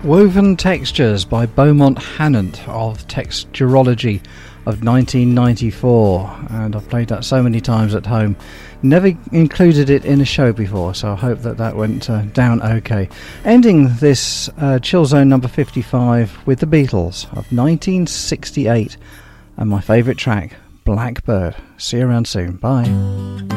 Woven Textures by Beaumont Hannant of Texturology of 1994, and I've played that so many times at home. Never included it in a show before, so I hope that went down okay. Ending this Chill Zone number 55 with the Beatles of 1968 and my favourite track, Blackbird. See you around soon. Bye.